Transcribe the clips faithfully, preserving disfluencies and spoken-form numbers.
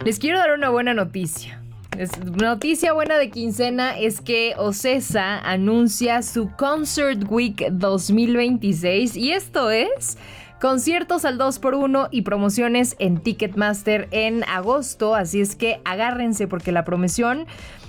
Les quiero dar una buena noticia. Es, noticia buena de quincena es que Ocesa anuncia su Concert Week dos mil veintiséis y esto es conciertos al dos por uno y promociones en Ticketmaster en agosto, así es que agárrense porque la promoción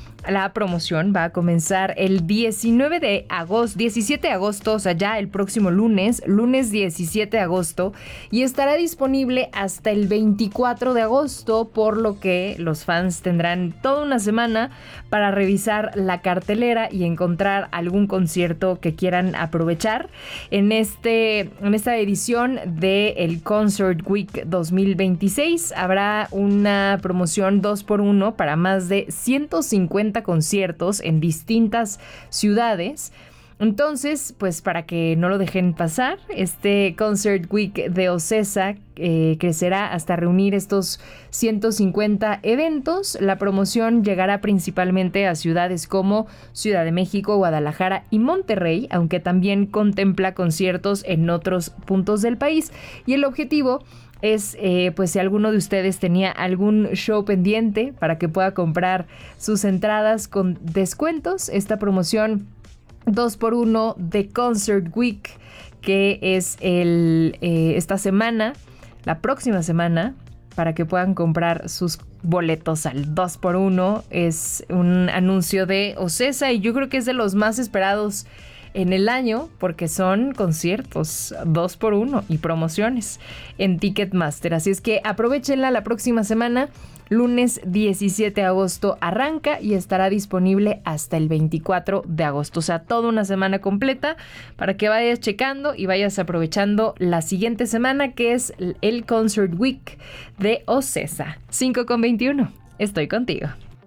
La promoción va a comenzar el diecinueve de agosto, diecisiete de agosto, o sea, ya el próximo lunes, lunes diecisiete de agosto, y estará disponible hasta el veinticuatro de agosto, por lo que los fans tendrán toda una semana para revisar la cartelera y encontrar algún concierto que quieran aprovechar. En, este, en esta edición del Concert Week dos mil veintiséis habrá una promoción dos por uno para más de ciento cincuenta conciertos en distintas ciudades. Entonces, pues para que no lo dejen pasar, este Concert Week de Ocesa eh, crecerá hasta reunir estos ciento cincuenta eventos. La promoción llegará principalmente a ciudades como Ciudad de México, Guadalajara y Monterrey, aunque también contempla conciertos en otros puntos del país. Y el objetivo es, eh, pues si alguno de ustedes tenía algún show pendiente para que pueda comprar sus entradas con descuentos, esta promoción dos por uno de Concert Week, que es el eh, esta semana, la próxima semana, para que puedan comprar sus boletos al dos por uno, es un anuncio de Ocesa y yo creo que es de los más esperados en el año porque son conciertos dos por uno y promociones en Ticketmaster. Así es que aprovechenla la próxima semana. Lunes diecisiete de agosto arranca y estará disponible hasta el veinticuatro de agosto. O sea, toda una semana completa para que vayas checando y vayas aprovechando la siguiente semana, que es el Concert Week de Ocesa. cinco con veintiuno. Estoy contigo.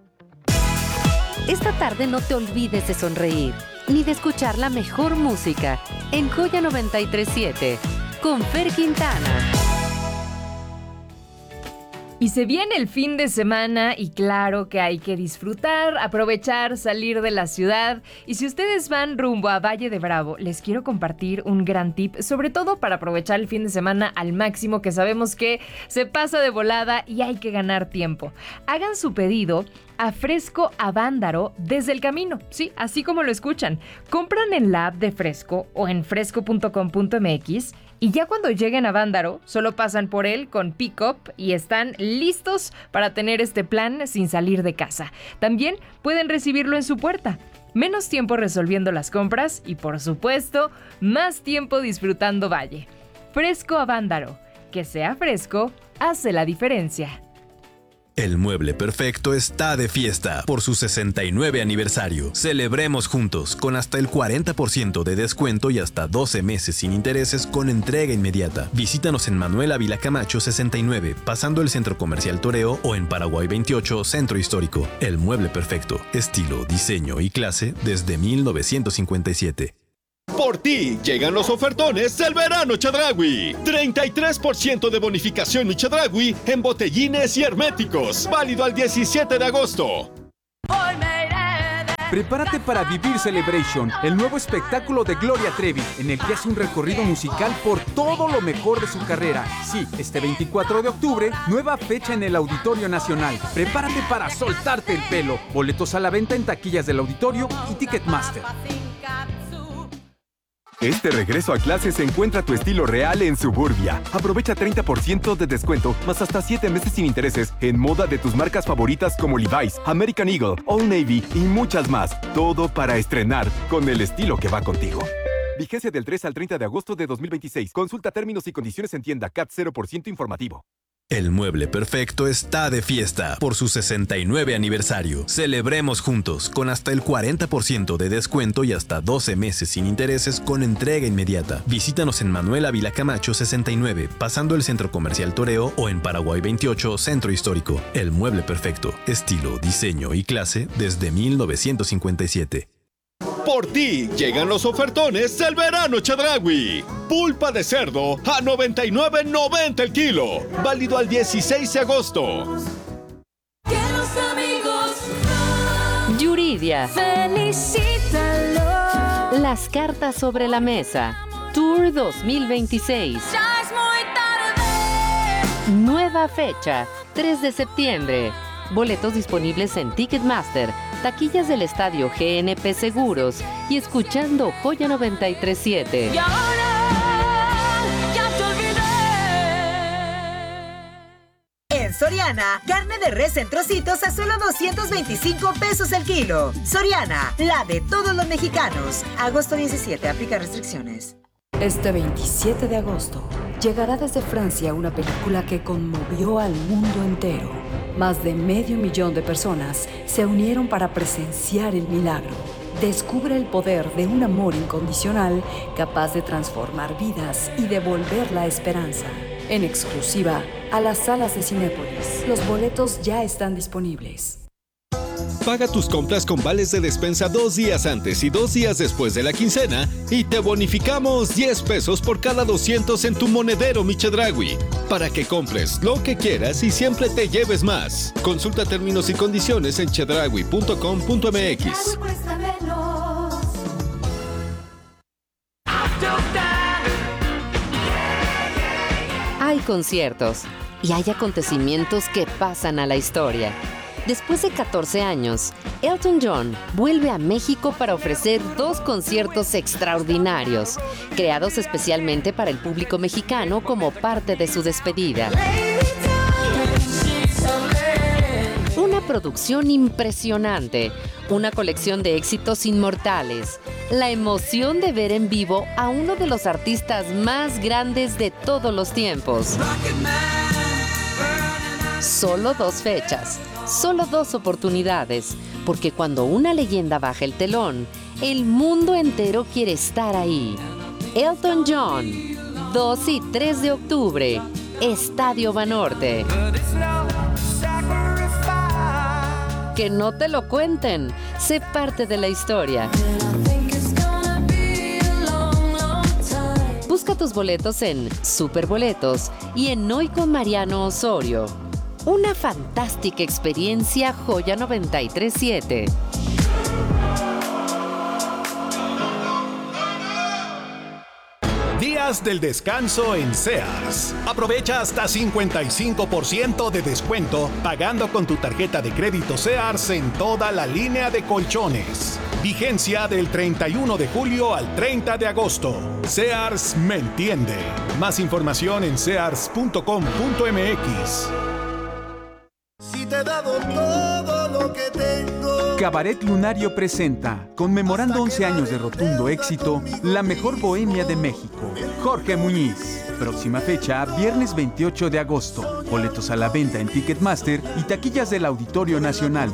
Esta tarde no te olvides de sonreír ni de escuchar la mejor música en Joya noventa y tres punto siete con Fer Quintana. Y se viene el fin de semana y claro que hay que disfrutar, aprovechar, salir de la ciudad. Y si ustedes van rumbo a Valle de Bravo, les quiero compartir un gran tip, sobre todo para aprovechar el fin de semana al máximo, que sabemos que se pasa de volada y hay que ganar tiempo. Hagan su pedido a Fresco Avándaro desde el camino, sí, así como lo escuchan. Compran en la app de Fresco o en fresco punto com punto m x y ya cuando lleguen a Avándaro solo pasan por él con pick-up y están listos para tener este plan sin salir de casa. También pueden recibirlo en su puerta. Menos tiempo resolviendo las compras y, por supuesto, más tiempo disfrutando Valle. Fresco Avándaro. Que sea fresco hace la diferencia. El Mueble Perfecto está de fiesta por su sesenta y nueve aniversario. Celebremos juntos con hasta el cuarenta por ciento de descuento y hasta doce meses sin intereses con entrega inmediata. Visítanos en Manuel Ávila Camacho sesenta y nueve, pasando el Centro Comercial Toreo, o en Paraguay veintiocho, Centro Histórico. El Mueble Perfecto, estilo, diseño y clase desde mil novecientos cincuenta y siete. Por ti llegan los ofertones del verano Chedraui. treinta y tres por ciento de bonificación y Chedraui en botellines y herméticos. Válido al diecisiete de agosto. Prepárate para vivir Celebration, el nuevo espectáculo de Gloria Trevi, en el que hace un recorrido musical por todo lo mejor de su carrera. Sí, este veinticuatro de octubre, nueva fecha en el Auditorio Nacional. Prepárate para soltarte el pelo. Boletos a la venta en taquillas del Auditorio y Ticketmaster. Este regreso a clases encuentra tu estilo real en Suburbia. Aprovecha treinta por ciento de descuento, más hasta siete meses sin intereses en moda de tus marcas favoritas como Levi's, American Eagle, Old Navy y muchas más. Todo para estrenar con el estilo que va contigo. Vigencia del tres al treinta de agosto de dos mil veintiséis. Consulta términos y condiciones en tienda. C A T cero por ciento informativo. El Mueble Perfecto está de fiesta por su sesenta y nueve aniversario. Celebremos juntos con hasta el cuarenta por ciento de descuento y hasta doce meses sin intereses con entrega inmediata. Visítanos en Manuel Ávila Camacho sesenta y nueve, pasando el Centro Comercial Toreo, o en Paraguay veintiocho, Centro Histórico. El Mueble Perfecto, estilo, diseño y clase desde mil novecientos cincuenta y siete. Por ti llegan los ofertones del verano Chedraui. Pulpa de cerdo a noventa y nueve noventa el kilo. Válido al dieciséis de agosto. Yuridia. Felicítalo. Las cartas sobre la mesa. Tour dos mil veintiséis. Ya es muy tarde. Nueva fecha. tres de septiembre. Boletos disponibles en Ticketmaster, taquillas del estadio G N P Seguros y escuchando Joya noventa y tres punto siete. Y ahora ya te olvidé. En Soriana, carne de res en trocitos a solo doscientos veinticinco pesos el kilo. Soriana, la de todos los mexicanos. Agosto diecisiete, aplica restricciones. Este veintisiete de agosto llegará desde Francia una película que conmovió al mundo entero. Más de medio millón de personas se unieron para presenciar el milagro. Descubre el poder de un amor incondicional capaz de transformar vidas y devolver la esperanza. En exclusiva a las salas de Cinépolis. Los boletos ya están disponibles. Paga tus compras con vales de despensa dos días antes y dos días después de la quincena y te bonificamos diez pesos por cada doscientos en tu monedero Mi Chedraui, para que compres lo que quieras y siempre te lleves más. Consulta términos y condiciones en chedraui punto com punto m x. Hay conciertos y hay acontecimientos que pasan a la historia. Después de catorce años, Elton John vuelve a México para ofrecer dos conciertos extraordinarios, creados especialmente para el público mexicano como parte de su despedida. Una producción impresionante, una colección de éxitos inmortales, la emoción de ver en vivo a uno de los artistas más grandes de todos los tiempos. Solo dos fechas. Solo dos oportunidades, porque cuando una leyenda baja el telón, el mundo entero quiere estar ahí. Elton John, dos y tres de octubre, Estadio Banorte. Que no te lo cuenten, sé parte de la historia. Busca tus boletos en Superboletos y en Hoy con Mariano Osorio. Una fantástica experiencia Joya noventa y tres punto siete. Días del descanso en Sears. Aprovecha hasta cincuenta y cinco por ciento de descuento pagando con tu tarjeta de crédito Sears en toda la línea de colchones. Vigencia del treinta y uno de julio al treinta de agosto. Sears me entiende. Más información en sears punto com punto m x. Si te he dado todo lo que tengo. Cabaret Lunario presenta, conmemorando once años de rotundo éxito, la mejor bohemia de México, Jorge Muñiz. Próxima fecha, viernes veintiocho de agosto. Boletos a la venta en Ticketmaster y taquillas del Auditorio Nacional.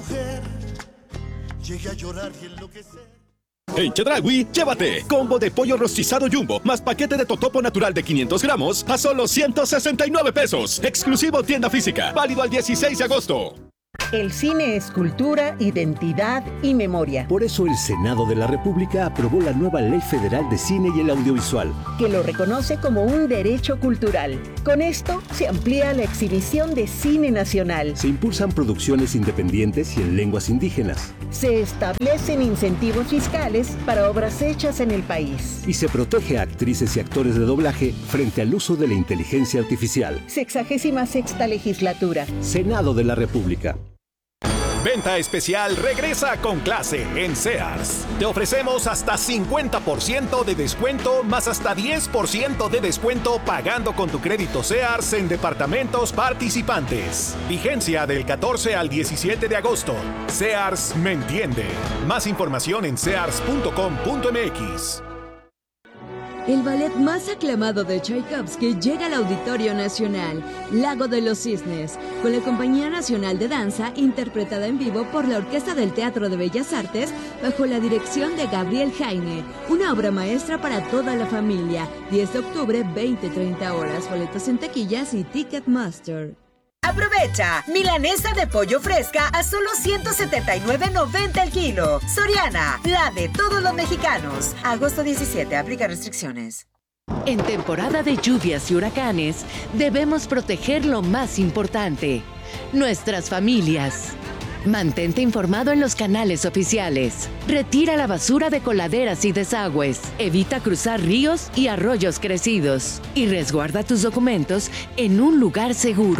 En Chedraui, llévate combo de pollo rostizado Jumbo más paquete de totopo natural de quinientos gramos a solo ciento sesenta y nueve pesos. Exclusivo tienda física, válido al dieciséis de agosto. El cine es cultura, identidad y memoria. Por eso el Senado de la República aprobó la nueva Ley Federal de Cine y el Audiovisual, que lo reconoce como un derecho cultural. Con esto se amplía la exhibición de cine nacional. Se impulsan producciones independientes y en lenguas indígenas. Se establecen incentivos fiscales para obras hechas en el país. Y se protege a actrices y actores de doblaje frente al uso de la inteligencia artificial. Sexagésima sexta legislatura. Senado de la República. Venta especial regresa con clase en Sears. Te ofrecemos hasta cincuenta por ciento de descuento más hasta diez por ciento de descuento pagando con tu crédito Sears en departamentos participantes. Vigencia del catorce al diecisiete de agosto. Sears me entiende. Más información en sears punto com punto m x. El ballet más aclamado de Tchaikovsky llega al Auditorio Nacional, Lago de los Cisnes, con la Compañía Nacional de Danza, interpretada en vivo por la Orquesta del Teatro de Bellas Artes, bajo la dirección de Gabriel Jaime. Una obra maestra para toda la familia. diez de octubre, veinte treinta horas. Boletos en taquillas y Ticketmaster. Aprovecha, milanesa de pollo fresca a solo ciento setenta y nueve noventa el kilo. Soriana, la de todos los mexicanos. Agosto diecisiete, aplica restricciones. En temporada de lluvias y huracanes, debemos proteger lo más importante, nuestras familias. Mantente informado en los canales oficiales. Retira la basura de coladeras y desagües. Evita cruzar ríos y arroyos crecidos. Y resguarda tus documentos en un lugar seguro.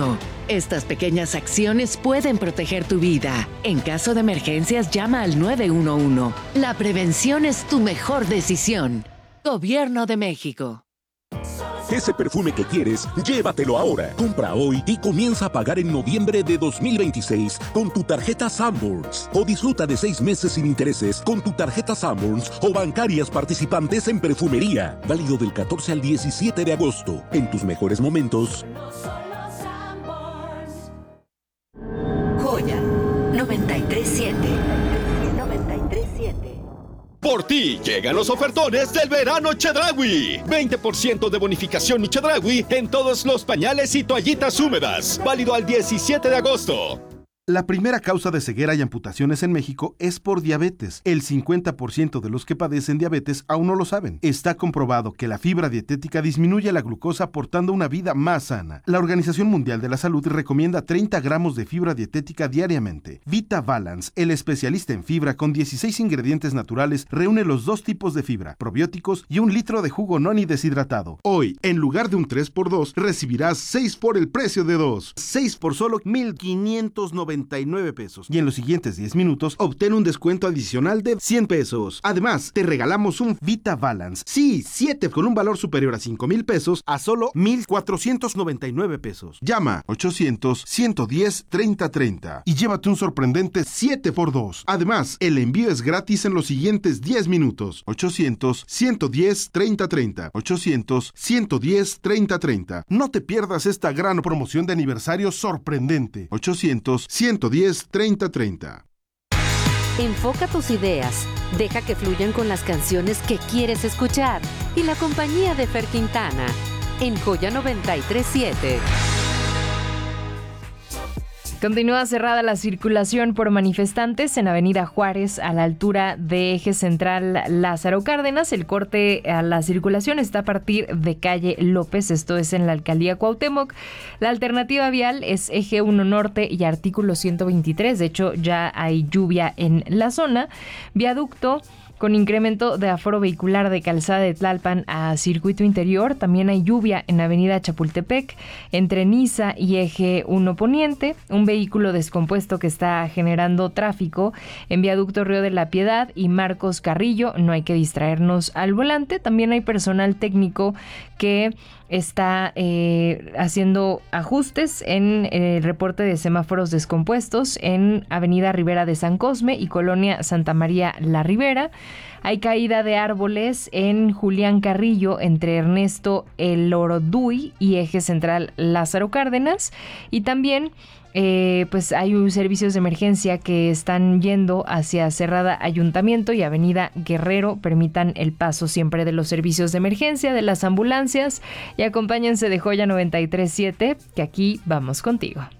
Estas pequeñas acciones pueden proteger tu vida. En caso de emergencias, llama al nueve uno uno. La prevención es tu mejor decisión. Gobierno de México. Ese perfume que quieres, llévatelo ahora. Compra hoy y comienza a pagar en noviembre de dos mil veintiséis con tu tarjeta Sanborns. O disfruta de seis meses sin intereses con tu tarjeta Sanborns o bancarias participantes en perfumería. Válido del catorce al diecisiete de agosto. En tus mejores momentos. Joya noventa y tres siete. noventa y tres siete. Por ti llegan los ofertones del verano Chedraui. veinte por ciento de bonificación Chedraui en todos los pañales y toallitas húmedas. Válido al diecisiete de agosto. La primera causa de ceguera y amputaciones en México es por diabetes. El cincuenta por ciento de los que padecen diabetes aún no lo saben. Está comprobado que la fibra dietética disminuye la glucosa aportando una vida más sana. La Organización Mundial de la Salud recomienda treinta gramos de fibra dietética diariamente. Vita Balance, el especialista en fibra con dieciséis ingredientes naturales, reúne los dos tipos de fibra, probióticos y un litro de jugo noni deshidratado. Hoy, en lugar de un tres por dos, recibirás seis por el precio de dos. seis por solo mil quinientos noventa y nueve pesos. Y en los siguientes diez minutos obtén un descuento adicional de cien pesos. Además, te regalamos un Vita Balance. Sí, siete con un valor superior a cinco mil pesos a solo mil cuatrocientos noventa y nueve pesos. Llama ochocientos, ciento diez, treinta treinta y llévate un sorprendente siete por dos. Además, el envío es gratis en los siguientes diez minutos. ochocientos, ciento diez, treinta treinta. ochocientos, ciento diez, treinta treinta. No te pierdas esta gran promoción de aniversario sorprendente. ochocientos, ciento diez, treinta treinta. Enfoca tus ideas, deja que fluyan con las canciones que quieres escuchar y la compañía de Fer Quintana en Joya noventa y tres siete. Continúa cerrada la circulación por manifestantes en Avenida Juárez a la altura de Eje Central Lázaro Cárdenas. El corte a la circulación está a partir de calle López, esto es en la alcaldía Cuauhtémoc. La alternativa vial es Eje uno Norte y artículo ciento veintitrés. De hecho, ya hay lluvia en la zona. Viaducto con incremento de aforo vehicular de Calzada de Tlalpan a Circuito Interior. También hay lluvia en Avenida Chapultepec, entre Niza y Eje uno Poniente. Un vehículo descompuesto que está generando tráfico en Viaducto Río de la Piedad y Marcos Carrillo. No hay que distraernos al volante. También hay personal técnico que está eh, haciendo ajustes en el reporte de semáforos descompuestos en Avenida Ribera de San Cosme y Colonia Santa María La Ribera. Hay caída de árboles en Julián Carrillo entre Ernesto El Oroduy y Eje Central Lázaro Cárdenas. Y también Eh, pues hay un servicios de emergencia que están yendo hacia Cerrada Ayuntamiento y Avenida Guerrero. Permitan el paso siempre de los servicios de emergencia, de las ambulancias, y acompáñense de Joya noventa y tres siete, que aquí vamos contigo.